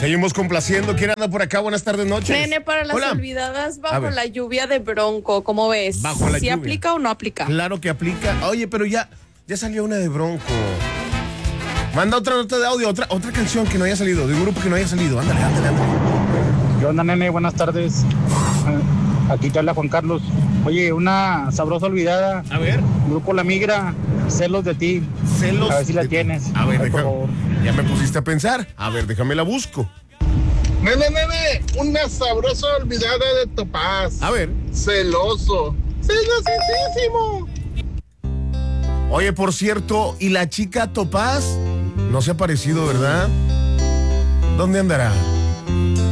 Seguimos complaciendo. ¿Quién anda por acá? Buenas tardes, noches. Nene, para las Hola. olvidadas, bajo la lluvia de Bronco, ¿cómo ves? Bajo la ¿Sí lluvia. aplica o no aplica? Claro que aplica. Oye, pero ya salió una de Bronco. Manda otra nota de audio, otra canción que no haya salido, de un grupo que no haya salido. Ándale. ¿Qué onda, nene? Buenas tardes. Aquí te habla Juan Carlos. Oye, una sabrosa olvidada. A ver. Grupo La Migra, Celos de ti. Celos. A ver si la tienes. A ver, Ay, por favor. ya me pusiste a pensar. A ver, déjame la busco. Nene, una sabrosa olvidada de Topaz. A ver. Celoso. Celosísimo. Oye, por cierto, ¿y la chica Topaz? No se ha aparecido, ¿verdad? ¿Dónde andará?